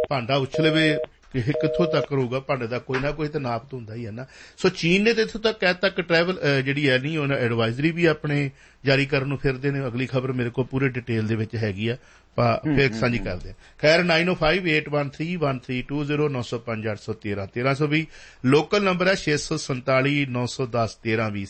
ਭਾਂਡਾ ਉਛਲਵੇ ਕਿ ਕਿੱਥੋਂ ਤੱਕ ਰਹੂਗਾ, ਭਾਂਡੇ ਦਾ ਕੋਈ ਨਾ ਕੋਈ ਤਾਂ ਨਾਪ ਤਾਂ ਹੁੰਦਾ ਹੀ ਹੈ ਨਾ। ਸੋ ਚੀਨ ਨੇ ਤਾਂ ਇੱਥੋਂ ਤੱਕ ਕਹਿ ਤੱਕ ਟਰੈਵਲ ਜਿਹੜੀ ਹੈ ਨਹੀਂ ਉਹਨਾਂ ਐਡਵਾਈਜ਼ਰੀ ਵੀ ਆਪਣੇ ਜਾਰੀ ਕਰਨ ਨੂੰ ਫਿਰਦੇ ਨੇ। ਅਗਲੀ ਖਬਰ ਮੇਰੇ ਕੋਲ ਪੂਰੇ ਡਿਟੇਲ ਦੇ ਵਿੱਚ ਹੈਗੀ ਆ, ਫਿਰ ਸਾਂਝੀ ਕਰਦੇ ਹਾਂ। ਖੈਰ 9058131320 905 813 ਵੀ ਲੋਕਲ ਨੰਬਰ ਹੈ 647 910 1320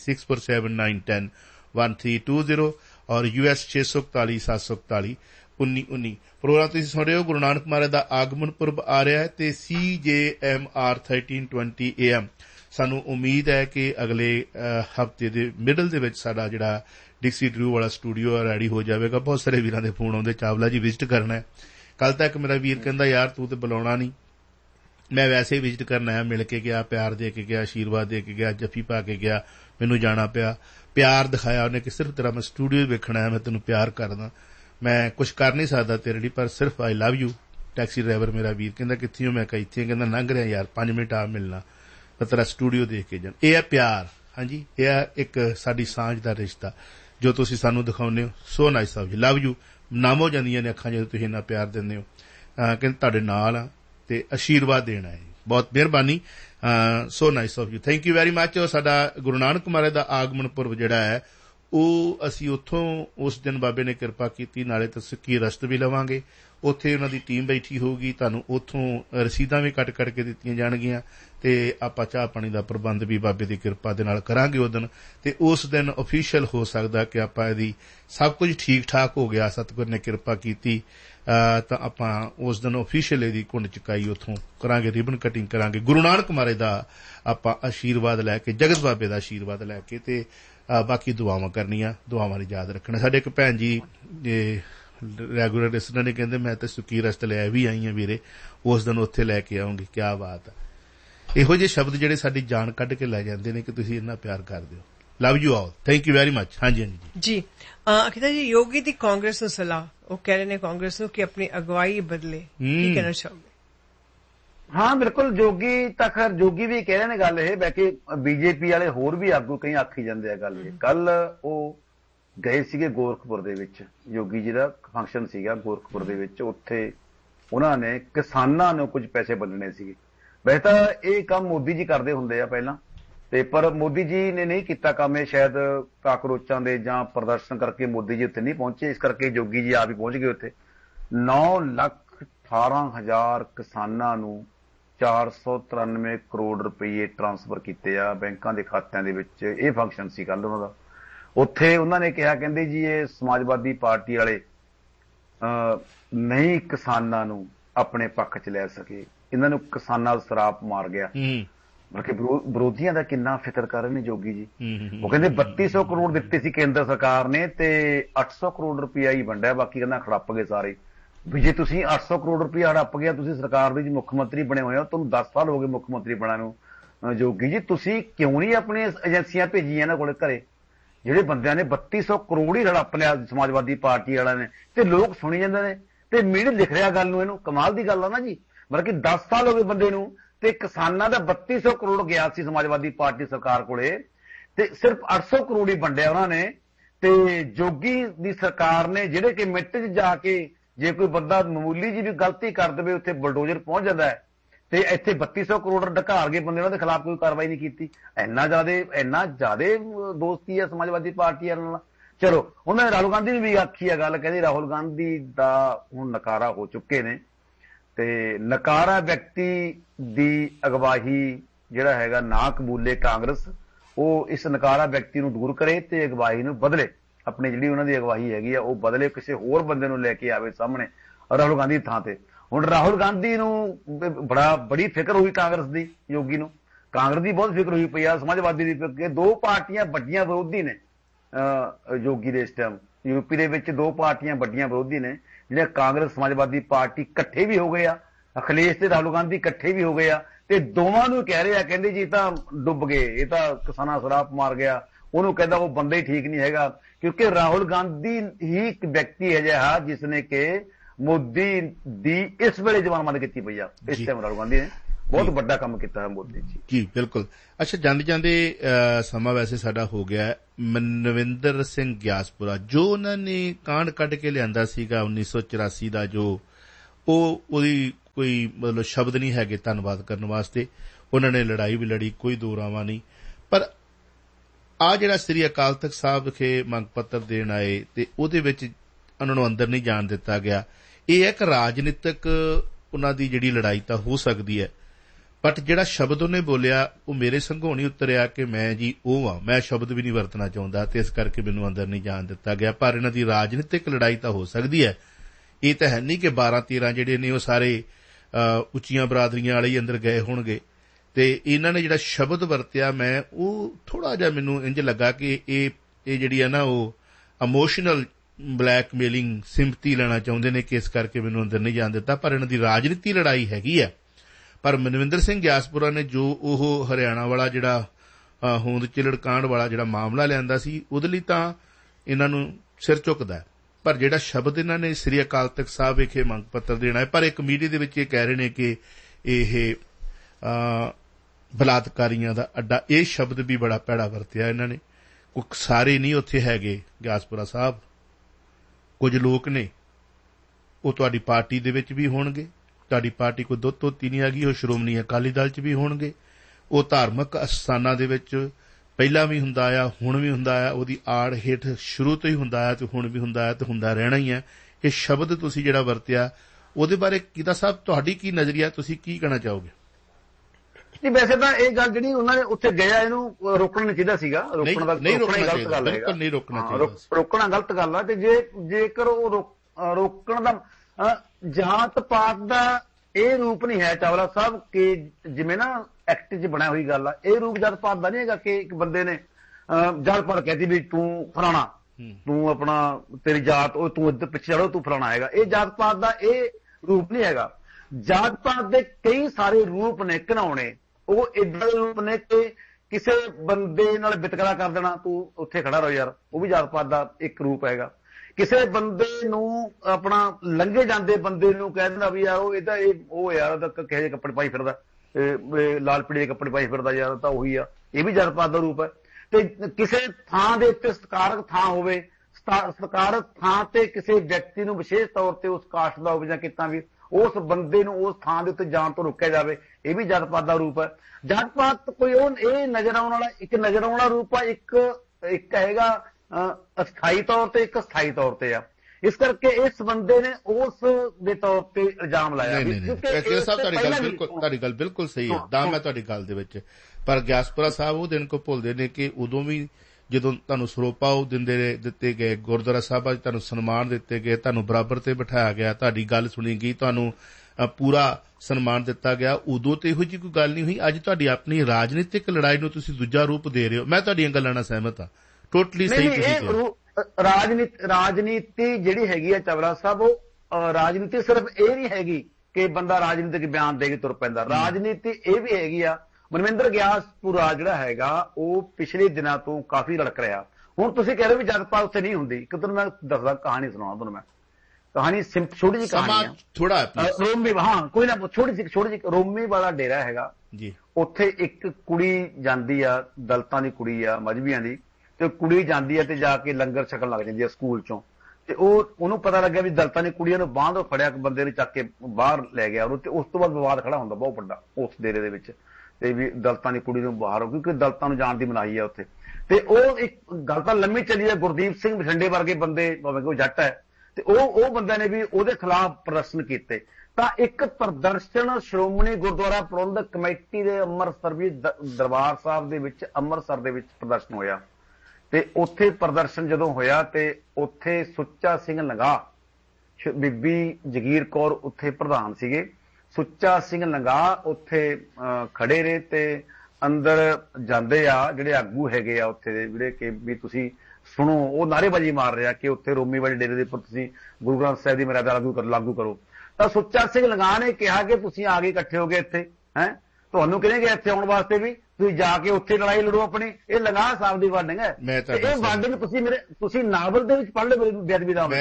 6479101320 ਔਰ US 641 741 1919। ਪ੍ਰੋਗਰਾਮ ਤੁਸੀਂ ਸੁਣ ਰਹੇ ਹੋ। ਗੁਰੂ ਨਾਨਕ ਮਹਾਰਾਜ ਦਾ ਆਗਮਨ ਪੁਰਬ ਆ ਰਿਹਾ ਹੈ ਤੇ CJMR 1320 AM ਸਾਨੂੰ ਉਮੀਦ ਹੈ ਕਿ ਅਗਲੇ ਹਫ਼ਤੇ ਦੇ ਮਿਡਲ ਦੇ ਵਿੱਚ ਸਾਡਾ ਜਿਹੜਾ ਡਿਕਸੀ ਡਰੂ ਵਾਲਾ ਸਟੂਡੀਓ ਰੈਡੀ ਹੋ ਜਾਵੇਗਾ। ਬਹੁਤ ਸਾਰੇ ਵੀਰਾਂ ਦੇ ਫੋਨ ਆਉਂਦੇ, ਚਾਵਲਾ ਜੀ ਵਿਜ਼ਿਟ ਕਰਨਾ ਹੈ। ਕੱਲ ਤੱਕ ਮੇਰਾ ਵੀਰ ਕਹਿੰਦਾ ਯਾਰ ਤੂੰ ਤੇ ਬੁਲਾਉਣਾ ਨਹੀਂ, ਮੈਂ ਵੈਸੇ ਹੀ ਵਿਜ਼ਿਟ ਕਰਨ ਆਇਆ, ਮਿਲ ਕੇ ਗਿਆ, ਪਿਆਰ ਦੇ ਕੇ ਗਿਆ, ਆਸ਼ੀਰਵਾਦ ਦੇ ਕੇ ਗਿਆ, ਜੱਫੀ ਪਾ ਕੇ ਗਿਆ, ਮੈਨੂੰ ਜਾਣਾ ਪਿਆ। ਪਿਆਰ ਦਿਖਾਇਆ ਉਹਨੇ ਕਿ ਸਿਰਫ ਤੇਰਾ ਮੈਂ ਸਟੂਡੀਓ ਵੇਖਣਾ ਹੈ, ਮੈਂ ਤੈਨੂੰ ਪਿਆਰ ਕਰਦਾ, ਮੈਂ ਕੁਛ ਕਰ ਨਹੀਂ ਸਕਦਾ ਤੇਰੇ ਲਈ, ਪਰ ਸਿਰਫ ਆਈ ਲਵ ਯੂ। ਟੈਕਸੀ ਡਰਾਈਵਰ ਮੇਰਾ ਵੀਰ ਕਹਿੰਦਾ ਕਿੱਥੇ ਹੋ, ਮੈਂ ਕਿਹਾ ਇੱਥੇ। ਕਹਿੰਦਾ ਲੰਘ ਰਿਹਾ ਯਾਰ 5 ਮਿੰਟ ਆ ਮਿਲਣਾ, ਮੈਂ ਤੇਰਾ ਸਟੂਡੀਓ ਦੇਖ ਕੇ ਜਾਣਾ। ਇਹ ਹੈ ਪਿਆਰ। ਹਾਂਜੀ, ਇਹ ਹੈ ਇੱਕ ਸਾਡੀ ਸਾਂਝ ਦਾ ਰਿਸ਼ਤਾ ਜੋ ਤੁਸੀਂ ਸਾਨੂੰ ਦਿਖਾਉਂਦੇ ਹੋ। So nice of you, love you. ਨਮ ਹੋ ਜਾਂਦੀਆਂ ਨੇ ਅੱਖਾਂ ਜਦੋਂ ਤੁਸੀਂ ਇੰਨਾ ਪਿਆਰ ਦਿੰਦੇ ਹੋ। ਕਹਿੰਦੇ ਤੁਹਾਡੇ ਨਾਲ ਆ ਤੇ ਆਸ਼ੀਰਵਾਦ ਦੇਣਾ ਹੈ। ਬਹੁਤ ਮਿਹਰਬਾਨੀ। So nice of you, thank you very much. ਸਾਡਾ ਗੁਰੂ ਨਾਨਕ ਮਹਾਰਾਜ ਦਾ ਆਗਮਨ ਪੁਰਬ ਜਿਹੜਾ ਹੈ ਉਹ ਅਸੀਂ ਉੱਥੋਂ ਉਸ ਦਿਨ ਬਾਬੇ ਨੇ ਕਿਰਪਾ ਕੀਤੀ, ਨਾਲੇ ਤਾਂ ਸਿੱਖੀ ਰਸਤ ਵੀ ਲਵਾਂਗੇ। ਉੱਥੇ ਉਹਨਾਂ ਦੀ ਟੀਮ ਬੈਠੀ ਹੋਊਗੀ, ਤੁਹਾਨੂੰ ਉੱਥੋਂ ਰਸੀਦਾਂ ਵੀ ਕੱਟ ਕੇ ਦਿੱਤੀਆਂ ਜਾਣਗੀਆਂ ਤੇ ਆਪਾਂ ਚਾਹ ਪਾਣੀ ਦਾ ਪ੍ਰਬੰਧ ਵੀ ਬਾਬੇ ਦੀ ਕਿਰਪਾ ਦੇ ਨਾਲ ਕਰਾਂਗੇ ਉਸ ਦਿਨ। ਤੇ ਉਸ ਦਿਨ ਓਫੀਸ਼ੀਅਲ ਹੋ ਸਕਦਾ ਕਿ ਆਪਾਂ ਇਹਦੀ ਸਭ ਕੁਝ ਠੀਕ ਠਾਕ ਹੋ ਗਿਆ, ਸਤਿਗੁਰ ਨੇ ਕਿਰਪਾ ਕੀਤੀ ਤਾਂ ਆਪਾਂ ਉਸ ਦਿਨ ਓਫੀਸ਼ੀਅਲ ਇਹਦੀ ਕੁੰਡ ਚੁਕਾਈ ਉੱਥੋਂ ਕਰਾਂਗੇ, ਰਿਬਨ ਕਟਿੰਗ ਕਰਾਂਗੇ, ਗੁਰੂ ਨਾਨਕ ਮਹਾਰਾਜ ਦਾ ਆਪਾਂ ਆਸ਼ੀਰਵਾਦ ਲੈ ਕੇ, ਜਗਤ ਬਾਬੇ ਦਾ ਆਸ਼ੀਰਵਾਦ ਲੈ ਕੇ ਤੇ ਬਾਕੀ ਦੁਆਵਾਂ ਕਰਨੀਆਂ, ਦੁਆਵਾਂ ਨੂੰ ਯਾਦ ਰੱਖਣਾ। ਸਾਡੇ ਇੱਕ ਭੈਣ ਜੀ ਰੈਗੂਲਰ ਲਿਸਨਰ ਨੇ ਕਹਿੰਦੇ ਮੈਂ ਤਾਂ ਸੁੱਕੀ ਰਸਤ ਲੈ ਵੀ ਆਈ ਹਾਂ ਵੀਰੇ, ਉਸ ਦਿਨ ਉੱਥੇ ਲੈ ਕੇ ਆਉਂਗੀ। ਕਿਆ ਬਾਤ ਹੈ। ਇਹੋ ਜਿਹੇ ਸ਼ਬਦ ਜਿਹੜੇ ਸਾਡੀ ਜਾਨ ਕੱਢ ਕੇ ਲੈ ਜਾਂਦੇ ਨੇ ਕਿ ਤੁਸੀਂ ਇੰਨਾ ਪਿਆਰ ਕਰਦੇ ਹੋ। Love you all, thank you very much. ਹਾਂਜੀ ਹਾਂਜੀ ਜੀ। ਅਖਿਤਾ ਜੀ, ਯੋਗੀ ਦੀ ਕਾਂਗਰਸ ਨੂੰ ਸਲਾਹ, ਉਹ ਕਹਿ ਰਹੇ ਨੇ ਕਾਂਗਰਸ ਨੂੰ ਕਿ ਆਪਣੀ ਅਗਵਾਈ ਬਦਲੇ, ਕੀ ਕਹਿਣਾ ਚਾਹੋਗੇ? ਹਾਂ ਬਿਲਕੁਲ, ਜੋਗੀ ਤਾਂ ਖੈਰ ਜੋਗੀ ਵੀ ਕਹਿ ਰਹੇ ਨੇ ਗੱਲ ਇਹ, ਬਾਕੀ ਬੀਜੇਪੀ ਵਾਲੇ ਹੋਰ ਵੀ ਆਗੂ ਕਈ ਆਖੀ ਜਾਂਦੇ ਆ ਗੱਲ ਇਹ। ਕੱਲ ਉਹ ਗਏ ਸੀਗੇ ਗੋਰਖਪੁਰ ਦੇ ਵਿੱਚ, ਯੋਗੀ ਜੀ ਦਾ ਫੰਕਸ਼ਨ ਸੀਗਾ ਗੋਰਖਪੁਰ ਦੇ ਵਿੱਚ, ਉੱਥੇ ਉਹਨਾਂ ਨੇ ਕਿਸਾਨਾਂ ਨੂੰ ਕੁਝ ਪੈਸੇ ਵੰਡਣੇ ਸੀਗੇ। ਵੈਸੇ ਤਾਂ ਇਹ ਕੰਮ ਮੋਦੀ ਜੀ ਕਰਦੇ ਹੁੰਦੇ ਆ ਪਹਿਲਾਂ ਤੇ, ਪਰ ਮੋਦੀ ਜੀ ਨੇ ਨਹੀਂ ਕੀਤਾ ਕੰਮ ਇਹ, ਸ਼ਾਇਦ ਕਾਕਰੋਚਾਂ ਦੇ ਜਾਂ ਪ੍ਰਦਰਸ਼ਨ ਕਰਕੇ ਮੋਦੀ ਜੀ ਉੱਥੇ ਨਹੀਂ ਪਹੁੰਚੇ, ਇਸ ਕਰਕੇ ਜੋਗੀ ਜੀ ਆਪ ਹੀ ਪਹੁੰਚ ਗਏ ਉੱਥੇ। 9,18,000 ਕਿਸਾਨਾਂ ਨੂੰ 493 ਕਰੋੜ ਰੁਪਏ ਟਰਾਂਸਫਰ ਕੀਤੇ ਆ ਬੈਂਕਾਂ ਦੇ ਖਾਤਿਆਂ ਦੇ ਵਿੱਚ। ਇਹ ਫੰਕਸ਼ਨ ਸੀ ਕੱਲ ਉਹਨਾਂ ਦਾ। ਉੱਥੇ ਉਹਨਾਂ ਨੇ ਕਿਹਾ, ਕਹਿੰਦੇ ਜੀ ਇਹ ਸਮਾਜਵਾਦੀ ਪਾਰਟੀ ਵਾਲੇ ਨਹੀਂ ਕਿਸਾਨਾਂ ਨੂੰ ਆਪਣੇ ਪੱਖ 'ਚ ਲੈ ਸਕੇ, ਇਹਨਾਂ ਨੂੰ ਕਿਸਾਨਾਂ ਦਾ ਸਰਾਪ ਮਾਰ ਗਿਆ। ਬਲਕਿ ਵਿਰੋਧੀਆਂ ਦਾ ਕਿੰਨਾ ਫਿਕਰ ਕਰ ਰਹੇ ਨੇ ਜੋਗੀ ਜੀ। ਉਹ ਕਹਿੰਦੇ 3200 ਕਰੋੜ ਦਿੱਤੇ ਸੀ ਕੇਂਦਰ ਸਰਕਾਰ ਨੇ ਤੇ 800 ਕਰੋੜ ਰੁਪਇਆ ਹੀ ਵੰਡਿਆ, ਬਾਕੀ ਕਹਿੰਦਾ ਖੜੱਪ ਗਏ ਸਾਰੇ। ਵੀ ਜੇ ਤੁਸੀਂ 800 ਕਰੋੜ ਰੁਪਇਆ ਹੜੱਪ ਗਿਆ, ਤੁਸੀਂ ਸਰਕਾਰ ਦੇ ਮੁੱਖ ਮੰਤਰੀ ਬਣੇ ਹੋਏ ਹੋ, ਤੁਹਾਨੂੰ 10 ਸਾਲ ਹੋ ਗਏ ਮੁੱਖ ਮੰਤਰੀ ਬਣਾ ਨੂੰ, ਜੋਗੀ ਜੀ ਤੁਸੀਂ ਕਿਉਂ ਨਹੀਂ ਆਪਣੀਆਂ ਏਜੰਸੀਆਂ ਭੇਜੀਆਂ ਇਹਨਾਂ ਕੋਲੇ ਘਰੇ? ਜਿਹੜੇ ਬੰਦਿਆਂ ਨੇ 3200 ਕਰੋੜ ਹੀ ਹੜੱਪ ਲਿਆ ਸਮਾਜਵਾਦੀ ਪਾਰਟੀ ਵਾਲਿਆਂ ਨੇ, ਤੇ ਲੋਕ ਸੁਣੀ ਜਾਂਦੇ ਨੇ ਤੇ ਮੀਡੀਆ ਲਿਖ ਰਿਹਾ ਗੱਲ ਨੂੰ। ਇਹਨੂੰ ਕਮਾਲ ਦੀ ਗੱਲ ਆ ਨਾ ਜੀ, ਬਲਕਿ 10 ਸਾਲ ਹੋ ਗਏ ਬੰਦੇ ਨੂੰ ਤੇ ਕਿਸਾਨਾਂ ਦਾ 3200 ਕਰੋੜ ਗਿਆ ਸੀ ਸਮਾਜਵਾਦੀ ਪਾਰਟੀ ਸਰਕਾਰ ਕੋਲੇ ਤੇ ਸਿਰਫ 800 ਕਰੋੜ ਹੀ ਵੰਡਿਆ ਉਹਨਾਂ ਨੇ। ਤੇ ਜੋਗੀ ਦੀ ਸਰਕਾਰ ਨੇ, ਜਿਹੜੇ ਕਿ ਮਿੰਟ 'ਚ ਜਾ ਕੇ ਜੇ ਕੋਈ ਬੰਦਾ ਮਾਮੂਲੀ ਜੀ ਵੀ ਗਲਤੀ ਕਰ ਦੇਵੇ ਉੱਥੇ ਬਲਡੋਜ਼ਰ ਪਹੁੰਚ ਜਾਂਦਾ ਹੈ, ਤੇ ਇੱਥੇ 3200 ਕਰੋੜ ਢਕਾਰ ਗਏ ਬੰਦੇ, ਉਹਨਾਂ ਦੇ ਖਿਲਾਫ ਕੋਈ ਕਾਰਵਾਈ ਨਹੀਂ ਕੀਤੀ। ਇੰਨਾ ਜ਼ਿਆਦਾ ਦੋਸਤੀ ਹੈ ਸਮਾਜਵਾਦੀ ਪਾਰਟੀ ਨਾਲ। ਚਲੋ, ਉਹਨਾਂ ਨੇ ਰਾਹੁਲ ਗਾਂਧੀ ਨੇ ਵੀ ਆਖੀ ਆ ਗੱਲ, ਕਹਿੰਦੇ ਰਾਹੁਲ ਗਾਂਧੀ ਦਾ ਹੁਣ ਨਕਾਰਾ ਹੋ ਚੁੱਕੇ ਨੇ ਤੇ ਨਕਾਰਾ ਵਿਅਕਤੀ ਦੀ ਅਗਵਾਈ ਜਿਹੜਾ ਹੈਗਾ ਨਾ ਕਬੂਲੇ ਕਾਂਗਰਸ, ਉਹ ਇਸ ਨਕਾਰਾ ਵਿਅਕਤੀ ਨੂੰ ਦੂਰ ਕਰੇ ਤੇ ਅਗਵਾਈ ਨੂੰ ਬਦਲੇ, ਆਪਣੀ ਜਿਹੜੀ ਉਹਨਾਂ ਦੀ ਅਗਵਾਈ ਹੈਗੀ ਆ ਉਹ ਬਦਲੇ, ਕਿਸੇ ਹੋਰ ਬੰਦੇ ਨੂੰ ਲੈ ਕੇ ਆਵੇ ਸਾਹਮਣੇ ਰਾਹੁਲ ਗਾਂਧੀ ਦੀ ਥਾਂ ਤੇ। ਹੁਣ ਰਾਹੁਲ ਗਾਂਧੀ ਨੂੰ ਬੜੀ ਫਿਕਰ ਹੋਈ ਕਾਂਗਰਸ ਦੀ, ਯੋਗੀ ਨੂੰ ਕਾਂਗਰਸ ਦੀ ਬਹੁਤ ਫਿਕਰ ਹੋਈ ਪਈ ਆ, ਸਮਾਜਵਾਦੀ ਦੀ ਫਿਕਰ। ਦੋ ਪਾਰਟੀਆਂ ਵੱਡੀਆਂ ਵਿਰੋਧੀ ਨੇ ਯੋਗੀ ਦੇ ਇਸ ਟਾਈਮ ਯੂਪੀ ਦੇ ਵਿੱਚ, ਦੋ ਪਾਰਟੀਆਂ ਵੱਡੀਆਂ ਵਿਰੋਧੀ ਨੇ, ਜਿਹੜੀਆਂ ਕਾਂਗਰਸ ਸਮਾਜਵਾਦੀ ਪਾਰਟੀ ਇਕੱਠੇ ਵੀ ਹੋ ਗਏ ਆ, ਅਖਿਲੇਸ਼ ਤੇ ਰਾਹੁਲ ਗਾਂਧੀ ਇਕੱਠੇ ਵੀ ਹੋ ਗਏ ਆ ਤੇ ਦੋਵਾਂ ਨੂੰ ਕਹਿ ਰਹੇ ਆ, ਕਹਿੰਦੇ ਜੀ ਇਹ ਤਾਂ ਡੁੱਬ ਗਏ, ਇਹ ਤਾਂ ਕਿਸਾਨਾਂ ਸਰਾਪ ਮਾਰ ਗਿਆ। ਉਹਨੂੰ ਕਹਿੰਦਾ ਉਹ ਬੰਦਾ ਹੀ ਠੀਕ ਨਹੀਂ ਹੈਗਾ, ਕਿਉਂਕਿ ਰਾਹੁਲ ਗਾਂਧੀ ਹੀ ਇੱਕ ਵਿਅਕਤੀ ਹੈ ਜਿਹਾ ਜਿਸ ਨੇ ਕਿ ਮੋਦੀ ਦੀ ਇਸ ਵੇਲੇ ਜਵਾਨਮਾਨੀ ਕੀਤੀ ਪਈ ਆ। ਇਸ ਟਾਈਮ ਰਾਹੁਲ ਗਾਂਧੀ ਨੇ ਬਹੁਤ ਵੱਡਾ ਕੰਮ ਕੀਤਾ ਹੈ ਮੋਦੀ ਜੀ। ਜੀ ਬਿਲਕੁਲ। ਅੱਛਾ, ਜਾਂਦੇ ਸਮਾਂ ਵੈਸੇ ਸਾਡਾ ਹੋ ਗਿਆ। ਮਨਵਿੰਦਰ ਸਿੰਘ ਗਿਆਸਪੁਰਾ, ਜੋ ਉਹਨਾਂ ਨੇ ਕਾਂਡ ਕੱਢ ਕੇ ਲਿਆਂਦਾ ਸੀਗਾ 1984 ਦਾ, ਜੋ ਉਹਦੀ ਕੋਈ ਮਤਲਬ ਸ਼ਬਦ ਨਹੀਂ ਹੈਗੇ ਧੰਨਵਾਦ ਕਰਨ ਵਾਸਤੇ। ਉਹਨਾਂ ਨੇ ਲੜਾਈ ਵੀ ਲੜੀ, ਕੋਈ ਦੋ ਰਾਵਾਂ ਨਹੀਂ। ਪਰ ਆ ਜਿਹੜਾ ਸ੍ਰੀ ਅਕਾਲ ਤਖ਼ਤ ਸਾਹਿਬ ਵਿਖੇ ਮੰਗ ਪੱਤਰ ਦੇਣ ਆਏ ਤੇ ਉਹਦੇ ਵਿੱਚ ਉਹਨਾਂ ਨੂੰ ਅੰਦਰ ਨਹੀਂ ਜਾਣ ਦਿੱਤਾ ਗਿਆ। ਇਹ ਇੱਕ ਰਾਜਨੀਤਿਕ ਉਹਨਾਂ ਦੀ ਜਿਹੜੀ ਲੜਾਈ ਤਾਂ ਹੋ ਸਕਦੀ ਹੈ, ਬਟ ਜਿਹੜਾ ਸ਼ਬਦ ਉਹਨੇ ਬੋਲਿਆ ਉਹ ਮੇਰੇ ਸੰਘੋਂ ਨਹੀਂ ਉਤਰਿਆ ਕਿ ਮੈਂ ਜੀ ਉਹ ਹਾਂ, ਮੈਂ ਸ਼ਬਦ ਵੀ ਨਹੀਂ ਵਰਤਣਾ ਚਾਹੁੰਦਾ ਤੇ ਇਸ ਕਰਕੇ ਮੈਨੂੰ ਅੰਦਰ ਨਹੀਂ ਜਾਣ ਦਿੱਤਾ ਗਿਆ। ਪਰ ਇਹਨਾਂ ਦੀ ਰਾਜਨੀਤਿਕ ਲੜਾਈ ਤਾਂ ਹੋ ਸਕਦੀ ਹੈ। ਇਹ ਤਾਂ ਹੈ ਨਹੀਂ ਕਿ 12-13 ਜਿਹੜੇ ਨੇ ਉਹ ਸਾਰੇ ਉੱਚੀਆਂ ਬਰਾਦਰੀਆਂ ਵਾਲੇ ਹੀ ਅੰਦਰ ਗਏ ਹੋਣਗੇ। ਤੇ ਇਹਨਾਂ ਨੇ ਜਿਹੜਾ ਸ਼ਬਦ ਵਰਤਿਆ, ਮੈਂ ਉਹ ਥੋੜਾ ਜਿਹਾ ਮੈਨੂੰ ਇੰਝ ਲੱਗਾ ਕਿ ਇਹ ਜਿਹੜੀ ਹੈ ਨਾ ਉਹ ਇਮੋਸ਼ਨਲ ਬਲੈਕਮੇਲਿੰਗ ਸਿੰਪਥੀ ਲੈਣਾ ਚਾਹੁੰਦੇ ਨੇ ਕਿ ਇਸ ਕਰਕੇ ਮੈਨੂੰ ਅੰਦਰ ਨਹੀਂ ਜਾਣ ਦਿੱਤਾ। ਪਰ ਇਹਨਾਂ ਦੀ ਰਾਜਨੀਤੀ ਲੜਾਈ ਹੈਗੀ ਹੈ। ਪਰ ਮਨਵਿੰਦਰ ਸਿੰਘ ਗਿਆਸਪੁਰਾ ਨੇ ਜੋ ਉਹ ਹਰਿਆਣਾ ਵਾਲਾ ਜਿਹੜਾ ਹੋਂਦ ਚਿੱਲੜ ਕਾਂਡ ਵਾਲਾ ਜਿਹੜਾ ਮਾਮਲਾ ਲਿਆਂਦਾ ਸੀ, ਉਹਦੇ ਲਈ ਤਾਂ ਇਹਨਾਂ ਨੂੰ ਸਿਰ ਝੁਕਦਾ। ਪਰ ਜਿਹੜਾ ਸ਼ਬਦ ਇਹਨਾਂ ਨੇ ਸ੍ਰੀ ਅਕਾਲ ਤਖ਼ਤ ਸਾਹਿਬ ਵਿਖੇ ਮੰਗ ਪੱਤਰ ਦੇਣਾ ਹੈ, ਪਰ ਇੱਕ ਮੀਡੀਆ ਦੇ ਵਿੱਚ ਇਹ ਕਹਿ ਰਹੇ ਨੇ ਕਿ ਇਹ ਬਲਾਤਕਾਰੀਆਂ ਦਾ ਅੱਡਾ, ਇਹ ਸ਼ਬਦ ਵੀ ਬੜਾ ਭੈੜਾ ਵਰਤਿਆ ਇਹਨਾਂ ਨੇ। ਸਾਰੇ ਨਹੀਂ ਉੱਥੇ ਹੈਗੇ ਗਿਆਸਪੁਰਾ ਸਾਹਿਬ, ਕੁਝ ਲੋਕ ਨੇ, ਉਹ ਤੁਹਾਡੀ ਪਾਰਟੀ ਦੇ ਵਿੱਚ ਵੀ ਹੋਣਗੇ। ਤੁਹਾਡੀ ਪਾਰਟੀ ਕੋਈ ਦੁੱਧ ਧੋਤੀ ਨਹੀਂ ਹੈਗੀ, ਉਹ ਸ਼੍ਰੋਮਣੀ ਅਕਾਲੀ ਦਲ 'ਚ ਵੀ ਹੋਣਗੇ। ਉਹ ਧਾਰਮਿਕ ਅਸਥਾਨਾਂ ਦੇ ਵਿੱਚ ਪਹਿਲਾਂ ਵੀ ਹੁੰਦਾ ਆ, ਹੁਣ ਵੀ ਹੁੰਦਾ ਆ, ਉਹਦੀ ਆੜ ਹੇਠ ਸ਼ੁਰੂ ਤੋਂ ਹੀ ਹੁੰਦਾ ਆ ਤੇ ਹੁਣ ਵੀ ਹੁੰਦਾ ਆ ਤੇ ਹੁੰਦਾ ਰਹਿਣਾ ਹੀ ਹੈ। ਇਹ ਸ਼ਬਦ ਤੁਸੀਂ ਜਿਹੜਾ ਵਰਤਿਆ ਉਹਦੇ ਬਾਰੇ ਕੀਦਾ ਸਾਹਿਬ ਤੁਹਾਡੀ ਕੀ ਨਜ਼ਰੀਆ, ਤੁਸੀਂ ਕੀ ਕਹਿਣਾ ਚਾਹੋਗੇ? ਨਹੀਂ, ਵੈਸੇ ਤਾਂ ਇਹ ਗੱਲ ਜਿਹੜੀ ਉਹਨਾਂ ਨੇ ਉੱਥੇ ਗਿਆ ਇਹਨੂੰ ਰੋਕਣਾ ਨਹੀਂ ਚਾਹੀਦਾ ਸੀਗਾ। ਰੋਕਣਾ ਗਲਤ ਗੱਲ ਹੈ, ਬਿਲਕੁਲ ਨਹੀਂ ਰੋਕਣਾ ਚਾਹੀਦਾ, ਰੋਕਣਾ ਗਲਤ ਗੱਲ ਹੈ। ਤੇ ਜੇਕਰ ਉਹ ਰੋਕਣ ਦਾ ਜਾਤ ਪਾਤ ਦਾ ਇਹ ਰੂਪ ਨਹੀਂ ਹੈ ਚਾਵਲਾ ਸਾਹਿਬ ਕਿ ਜਿਵੇਂ ਨਾ ਐਕਟ 'ਚ ਬਣਿਆ ਹੋਈ ਗੱਲ ਆ, ਇਹ ਰੂਪ ਜਾਤ ਪਾਤ ਦਾ ਨਹੀਂ ਹੈਗਾ ਕਿ ਇੱਕ ਬੰਦੇ ਨੇ ਜਾਤ ਪਾਤ ਕਹਿਤੀ ਵੀ ਤੂੰ ਫਲਾਣਾ, ਤੂੰ ਆਪਣਾ ਤੇਰੀ ਜਾਤ ਉਹ ਤੂੰ ਇੱਧਰ ਪਿੱਛੇ ਚੜੋ ਤੂੰ ਫਲਾਣਾ ਹੈਗਾ। ਇਹ ਜਾਤ ਪਾਤ ਦਾ ਇਹ ਰੂਪ ਨਹੀਂ ਹੈਗਾ। ਜਾਤ ਪਾਤ ਦੇ ਕਈ ਸਾਰੇ ਰੂਪ ਨੇ ਘਿਨਾਉਣੇ। ਉਹ ਏਦਾਂ ਦੇ ਰੂਪ ਨੇ ਕਿ ਕਿਸੇ ਬੰਦੇ ਨਾਲ ਵਿਤਕਰਾ ਕਰ ਦੇਣਾ, ਤੂੰ ਉੱਥੇ ਖੜਾ ਰਹੋ ਯਾਰ, ਉਹ ਵੀ ਜਾਤ ਪਾਤ ਦਾ ਇੱਕ ਰੂਪ ਹੈਗਾ। ਕਿਸੇ ਬੰਦੇ ਨੂੰ ਆਪਣਾ ਲੰਘੇ ਜਾਂਦੇ ਬੰਦੇ ਨੂੰ ਕਹਿ ਦੇਣਾ ਵੀ ਯਾਰ ਉਹ ਇਹਦਾ ਉਹ ਯਾਰ ਉਹਦਾ ਕਿਹੋ ਜਿਹੇ ਕੱਪੜੇ ਪਾਈ ਫਿਰਦਾ, ਲਾਲ ਪੀਲੇ ਕੱਪੜੇ ਪਾਈ ਫਿਰਦਾ ਯਾਰ, ਤਾਂ ਉਹੀ ਆ, ਇਹ ਵੀ ਜਾਤ ਪਾਤ ਦਾ ਰੂਪ ਹੈ। ਤੇ ਕਿਸੇ ਥਾਂ ਦੇ ਉੱਤੇ ਸਤਿਕਾਰਕ ਥਾਂ ਹੋਵੇ, ਸਤਿਕਾਰਕ ਥਾਂ ਤੇ ਕਿਸੇ ਵਿਅਕਤੀ ਨੂੰ ਵਿਸ਼ੇਸ਼ ਤੌਰ ਤੇ ਉਸ ਕਾਸਟ ਦਾ ਹੋਵੇ ਜਾਂ ਕਿੱਦਾਂ ਵੀ ਉਸ ਬੰਦੇ ਨੂੰ ਉਸ ਥਾਂ ਦੇ ਉੱਤੇ ਜਾਣ ਤੋਂ ਰੋਕਿਆ ਜਾਵੇ, ਇਹ ਵੀ ਜਾਤ ਪਾਤ ਦਾ ਰੂਪ ਹੈ। ਜਾਤ ਪਾਤ ਕੋਈ ਇਹ ਨਜ਼ਰ ਆਉਣ ਵਾਲਾ ਇੱਕ ਨਜ਼ਰ ਆਉਣ ਵਾਲਾ ਰੂਪ ਆ, ਇੱਕ ਹੈਗਾ ਅਸਥਾਈ ਤੌਰ ਤੇ, ਇੱਕ ਸਥਾਈ ਤੌਰ ਤੇ ਆ। ਇਸ ਕਰਕੇ ਇਸ ਬੰਦੇ ਨੇ ਉਸ ਦੇ ਤੌਰ ਤੇ ਇਲਜ਼ਾਮ ਲਾਇਆ। ਤੁਹਾਡੀ ਗੱਲ ਬਿਲਕੁਲ ਸਹੀ ਹੈ, ਦਾ ਮੈਂ ਤੁਹਾਡੀ ਗੱਲ ਦੇ ਵਿੱਚ। ਪਰ ਗਿਆਸਪੁਰਾ ਸਾਹਿਬ ਉਹ ਦਿਨ ਕੋ ਭੁੱਲਦੇ ਨੇ ਕਿ ਉਦੋਂ ਵੀ ਜਦੋਂ ਤੁਹਾਨੂੰ ਸਰੋਪਾ ਉਹ ਦਿੱਤੇ ਗਏ, ਗੁਰਦੁਆਰਾ ਸਾਹਿਬਾਂ 'ਚ ਤੁਹਾਨੂੰ ਸਨਮਾਨ ਦਿੱਤੇ ਗਏ, ਤੁਹਾਨੂੰ ਬਰਾਬਰ ਤੇ ਬਿਠਾਇਆ ਗਿਆ, ਤੁਹਾਡੀ ਗੱਲ ਸੁਣੀ ਗਈ, ਤੁਹਾਨੂੰ ਪੂਰਾ ਸਨਮਾਨ ਦਿੱਤਾ ਗਿਆ, ਉਦੋਂ ਤੇ ਇਹੋ ਜਿਹੀ ਕੋਈ ਗੱਲ ਨਹੀਂ ਹੋਈ। ਅੱਜ ਤੁਹਾਡੀ ਆਪਣੀ ਰਾਜਨੀਤਿਕ ਲੜਾਈ ਨੂੰ ਤੁਸੀਂ ਦੂਜਾ ਰੂਪ ਦੇ ਰਹੇ ਹੋ। ਮੈਂ ਤੁਹਾਡੀਆਂ ਗੱਲਾਂ ਨਾਲ ਸਹਿਮਤ ਹਾਂ, ਟੋਟਲੀ ਸਹੀ ਤੁਸੀਂ। ਰਾਜਨੀਤੀ ਜਿਹੜੀ ਹੈਗੀ ਹੈ ਚਾਵਲਾ ਸਾਹਿਬ, ਉਹ ਰਾਜਨੀਤੀ ਸਿਰਫ ਇਹ ਨਹੀਂ ਹੈਗੀ ਕਿ ਬੰਦਾ ਰਾਜਨੀਤਿਕ ਬਿਆਨ ਦੇ ਕੇ ਤੁਰ ਪੈਂਦਾ। ਰਾਜਨੀਤੀ ਇਹ ਵੀ ਹੈਗੀ ਆ। ਮਨਵਿੰਦਰ ਗਿਆਸਪੁਰਾ ਜਿਹੜਾ ਹੈਗਾ ਉਹ ਪਿਛਲੇ ਦਿਨਾਂ ਤੋਂ ਕਾਫੀ ਲੜਕ ਰਿਹਾ। ਹੁਣ ਤੁਸੀਂ ਕਹਿ ਰਹੇ ਵੀ ਜਾਤ ਪਾਤ ਉੱਥੇ ਨਹੀਂ ਹੁੰਦੀ। ਇੱਕ ਤੁਹਾਨੂੰ ਮੈਂ ਦੱਸਦਾ, ਕਹਾਣੀ ਸੁਣਾਉਣਾ ਤੁਹਾਨੂੰ ਮੈਂ। ਕਹਾਣੀ ਛੋਟੀ ਜਿਹੀ ਕਹਾਣੀ ਥੋੜਾ ਰੋਮੀ, ਹਾਂ ਕੋਈ ਨਾ, ਛੋਟੀ ਜਿਹੀ ਰੋਮੀ ਵਾਲਾ ਡੇਰਾ ਹੈਗਾ ਜੀ। ਉੱਥੇ ਇੱਕ ਕੁੜੀ ਜਾਂਦੀ ਆ, ਦਲਿਤਾਂ ਦੀ ਕੁੜੀ ਆ, ਮਜ਼੍ਹਬੀਆਂ ਦੀ, ਤੇ ਕੁੜੀ ਜਾਂਦੀ ਆ ਤੇ ਜਾ ਕੇ ਲੰਗਰ ਛਕਣ ਲੱਗ ਜਾਂਦੀ ਆ ਸਕੂਲ ਚੋਂ। ਤੇ ਉਹਨੂੰ ਪਤਾ ਲੱਗਿਆ ਵੀ ਦਲਿਤਾਂ ਨੇ ਕੁੜੀਆਂ ਨੂੰ ਬਾਂਹ ਤੋਂ ਫੜਿਆ, ਬੰਦੇ ਨੂੰ ਚੱਕ ਕੇ ਬਾਹਰ ਲੈ ਗਿਆ ਉਹਨੂੰ। ਤੇ ਉਸ ਤੋਂ ਬਾਅਦ ਵਿਵਾਦ ਖੜਾ ਹੁੰਦਾ ਬਹੁਤ ਵੱਡਾ ਉਸ ਡੇਰੇ ਦੇ ਵਿੱਚ, ਤੇ ਵੀ ਦਲਿਤਾਂ ਦੀ ਕੁੜੀ ਨੂੰ ਬਾਹਰ, ਕਿਉਂਕਿ ਦਲਿਤਾਂ ਨੂੰ ਜਾਣ ਦੀ ਮਨਾਹੀ ਆ ਉੱਥੇ। ਤੇ ਉਹ ਇੱਕ ਗੱਲ ਤਾਂ ਲੰਮੀ ਚੱਲੀ ਹੈ। ਗੁਰਦੀਪ ਸਿੰਘ ਬਠਿੰਡੇ ਵਰਗੇ ਬੰਦੇ, ਭਾਵੇਂ ਕੋਈ ਜੱਟ ਹੈ, ਤੇ ਉਹ ਬੰਦਿਆਂ ਨੇ ਵੀ ਉਹਦੇ ਖਿਲਾਫ ਪ੍ਰਦਰਸ਼ਨ ਕੀਤੇ। ਤਾਂ ਇੱਕ ਪ੍ਰਦਰਸ਼ਨ ਸ਼੍ਰੋਮਣੀ ਗੁਰਦੁਆਰਾ ਪ੍ਰਬੰਧਕ ਕਮੇਟੀ ਦੇ ਅੰਮ੍ਰਿਤਸਰ ਵੀ ਦਰਬਾਰ ਸਾਹਿਬ ਦੇ ਵਿੱਚ, ਅੰਮ੍ਰਿਤਸਰ ਦੇ ਵਿੱਚ ਪ੍ਰਦਰਸ਼ਨ ਹੋਇਆ। ਤੇ ਉੱਥੇ ਪ੍ਰਦਰਸ਼ਨ ਜਦੋਂ ਹੋਇਆ ਤੇ ਉੱਥੇ ਸੁੱਚਾ ਸਿੰਘ ਲੰਗਾਹ, ਬੀਬੀ ਜਗੀਰ ਕੌਰ ਉੱਥੇ ਪ੍ਰਧਾਨ ਸੀਗੇ, ਸੁੱਚਾ ਸਿੰਘ ਲੰਗਾਹ ਉੱਥੇ ਖੜੇ ਰਹੇ। ਤੇ ਅੰਦਰ ਜਾਂਦੇ ਆ ਜਿਹੜੇ ਆਗੂ ਹੈਗੇ ਆ ਉੱਥੇ ਦੇ, ਜਿਹੜੇ ਕਿ ਵੀ ਤੁਸੀਂ ਸੁਣੋ, ਉਹ ਨਾਅਰੇਬਾਜ਼ੀ ਮਾਰ ਰਿਹਾ ਕਿ ਉੱਥੇ ਰੋਮੀ ਵਾਲੇ ਡੇਰੇ ਦੇ ਉੱਪਰ ਤੁਸੀਂ ਗੁਰੂ ਗ੍ਰੰਥ ਸਾਹਿਬ ਦੀ ਮਰਿਆਦਾ ਲਾਗੂ ਕਰੋ। ਤਾਂ ਸੁੱਚਾ ਸਿੰਘ ਲੰਗਾਹ ਨੇ ਕਿਹਾ ਕਿ ਤੁਸੀਂ ਆ ਕੇ ਇਕੱਠੇ ਹੋ ਗਏ ਇੱਥੇ, ਤੁਹਾਨੂੰ ਕਿਹਨੇ ਗਿਆ ਇੱਥੇ ਆਉਣ ਵਾਸਤੇ ਵੀ, ਤੁਸੀਂ ਜਾ ਕੇ ਉੱਥੇ ਲੜਾਈ ਲੜੋ ਆਪਣੀ। ਇਹ ਲੰਗਾਹ ਸਾਹਿਬ ਦੀ ਵੰਡਿੰਗ ਹੈ। ਇਹ ਵੰਡਿੰਗ ਤੁਸੀਂ ਨਾਵਲ ਦੇ ਵਿੱਚ ਪੜ੍ਹ ਲਓ ਬੇਅਦਬੀ ਦਾ।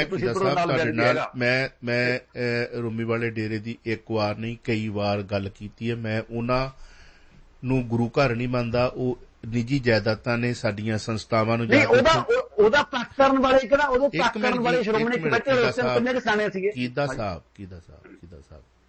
ਮੈਂ ਰੋਮੀ ਵਾਲੇ ਡੇਰੇ ਦੀ ਇੱਕ ਵਾਰ ਨਹੀਂ ਕਈ ਵਾਰ ਗੱਲ ਕੀਤੀ ਹੈ। ਮੈਂ ਉਹਨਾਂ ਨੂੰ ਗੁਰੂ ਘਰ ਨਹੀਂ ਮੰਨਦਾ, ਉਹ ਨਿੱਜੀ ਜਾਇਦਾਦਾਂ ਨੇ, ਸਾਡੀਆਂ ਸੰਸਥਾਵਾਂ ਨੂੰ ਉਹਦਾ ਪੱਖ ਕਰਨ ਵਾਲੇ ਕਿਹੜਾ, ਉਹਦੇ ਪੱਖ ਕਰਨ ਵਾਲੇ ਸ਼੍ਰੋਮਣੀ ਕਮੇਟੀ ਦੇ ਕਿੰਨੇ ਕੁ ਸਿਆਣੇ ਸੀਗੇ। ਕੀਦਾ ਸਾਹਿਬ